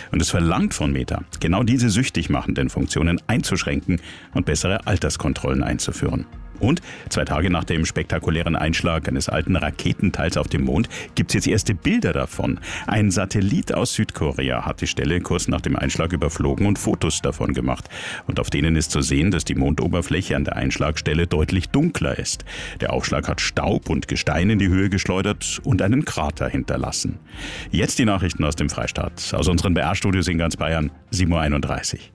Und es verlangt von Meta, genau diese süchtig machenden Funktionen einzuschränken und bessere Alterskontrollen einzuführen. Und 2 Tage nach dem spektakulären Einschlag eines alten Raketenteils auf dem Mond gibt es jetzt erste Bilder davon. Ein Satellit aus Südkorea hat die Stelle kurz nach dem Einschlag überflogen und Fotos davon gemacht. Und auf denen ist zu sehen, dass die Mondoberfläche an der Einschlagstelle deutlich dunkler ist. Der Aufschlag hat Staub und Gestein in die Höhe geschleudert und einen Krater hinterlassen. Jetzt die Nachrichten aus dem Freistaat. Aus unseren BR-Studios in ganz Bayern, 7.31 Uhr.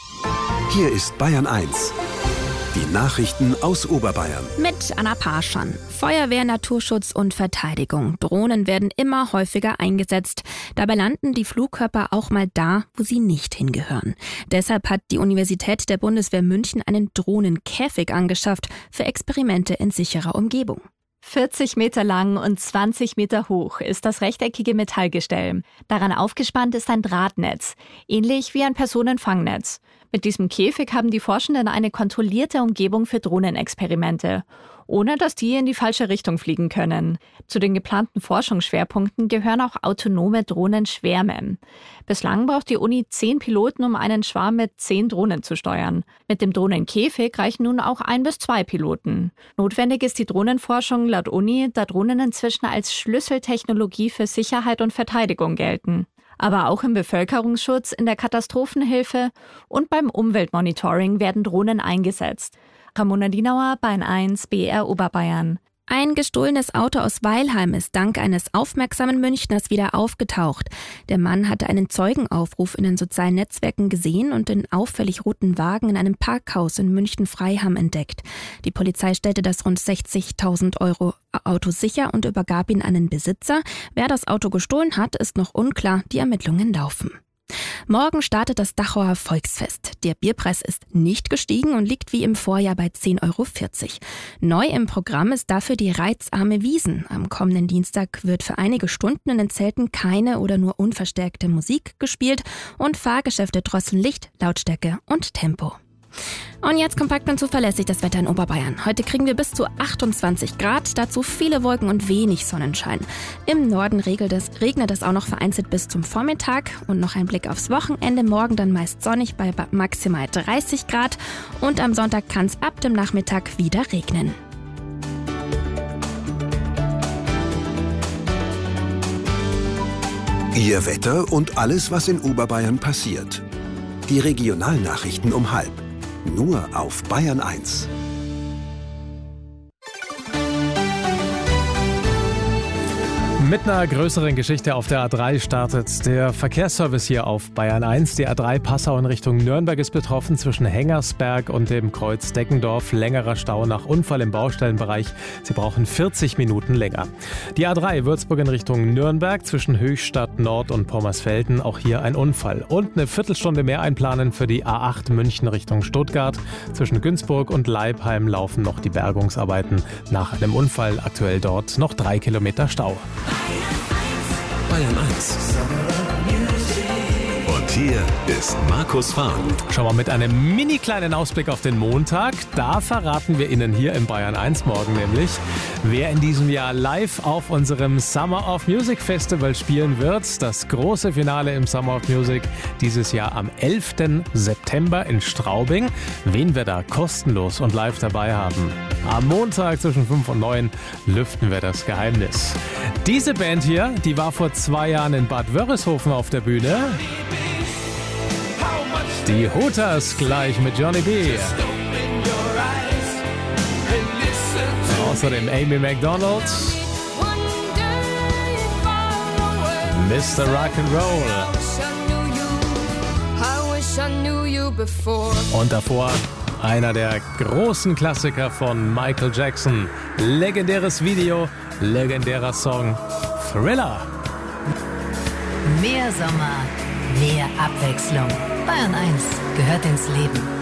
Hier ist Bayern 1. Die Nachrichten aus Oberbayern. Mit Anna Parschan. Feuerwehr, Naturschutz und Verteidigung. Drohnen werden immer häufiger eingesetzt. Dabei landen die Flugkörper auch mal da, wo sie nicht hingehören. Deshalb hat die Universität der Bundeswehr München einen Drohnenkäfig angeschafft für Experimente in sicherer Umgebung. 40 Meter lang und 20 Meter hoch ist das rechteckige Metallgestell. Daran aufgespannt ist ein Drahtnetz, ähnlich wie ein Personenfangnetz. Mit diesem Käfig haben die Forschenden eine kontrollierte Umgebung für Drohnenexperimente, ohne dass die in die falsche Richtung fliegen können. Zu den geplanten Forschungsschwerpunkten gehören auch autonome Drohnenschwärme. Bislang braucht die Uni 10 Piloten, um einen Schwarm mit 10 Drohnen zu steuern. Mit dem Drohnenkäfig reichen nun auch 1 bis 2 Piloten. Notwendig ist die Drohnenforschung laut Uni, da Drohnen inzwischen als Schlüsseltechnologie für Sicherheit und Verteidigung gelten. Aber auch im Bevölkerungsschutz, in der Katastrophenhilfe und beim Umweltmonitoring werden Drohnen eingesetzt. Ramona Dienauer, Bayern 1, BR Oberbayern. Ein gestohlenes Auto aus Weilheim ist dank eines aufmerksamen Münchners wieder aufgetaucht. Der Mann hatte einen Zeugenaufruf in den sozialen Netzwerken gesehen und den auffällig roten Wagen in einem Parkhaus in München-Freiham entdeckt. Die Polizei stellte das rund 60.000 € Auto sicher und übergab ihn an den Besitzer. Wer das Auto gestohlen hat, ist noch unklar. Die Ermittlungen laufen. Morgen startet das Dachauer Volksfest. Der Bierpreis ist nicht gestiegen und liegt wie im Vorjahr bei 10,40 €. Neu im Programm ist dafür die reizarme Wiesn. Am kommenden Dienstag wird für einige Stunden in den Zelten keine oder nur unverstärkte Musik gespielt und Fahrgeschäfte drosseln Licht, Lautstärke und Tempo. Und jetzt kompakt und zuverlässig das Wetter in Oberbayern. Heute kriegen wir bis zu 28 Grad, dazu viele Wolken und wenig Sonnenschein. Im Norden regnet es auch noch vereinzelt bis zum Vormittag. Und noch ein Blick aufs Wochenende. Morgen dann meist sonnig bei maximal 30 Grad. Und am Sonntag kann es ab dem Nachmittag wieder regnen. Ihr Wetter und alles, was in Oberbayern passiert. Die Regionalnachrichten um 12:30. Nur auf Bayern 1. Mit einer größeren Geschichte auf der A3 startet der Verkehrsservice hier auf Bayern 1. Die A3 Passau in Richtung Nürnberg ist betroffen zwischen Hengersberg und dem Kreuz Deckendorf. Längerer Stau nach Unfall im Baustellenbereich. Sie brauchen 40 Minuten länger. Die A3 Würzburg in Richtung Nürnberg zwischen Höchstadt Nord und Pommersfelden. Auch hier ein Unfall. Und eine Viertelstunde mehr einplanen für die A8 München Richtung Stuttgart. Zwischen Günzburg und Leipheim laufen noch die Bergungsarbeiten nach einem Unfall. Aktuell dort noch 3 Kilometer Stau. Bayern 1. Und hier ist Markus Fahren. Schauen wir mit einem mini kleinen Ausblick auf den Montag. Da verraten wir Ihnen hier im Bayern 1 morgen nämlich, wer in diesem Jahr live auf unserem Summer of Music Festival spielen wird. Das große Finale im Summer of Music dieses Jahr am 11. September in Straubing. Wen wir da kostenlos und live dabei haben. Am Montag zwischen 5 und 9 lüften wir das Geheimnis. Diese Band hier, die war vor 2 Jahren in Bad Wörishofen auf der Bühne. Die Hooters gleich mit Johnny B. Außerdem Amy Macdonald. Mr. Rock'n'Roll. Und davor einer der großen Klassiker von Michael Jackson. Legendäres Video, legendärer Song, Thriller. Mehr Sommer, mehr Abwechslung. Bayern 1 gehört ins Leben.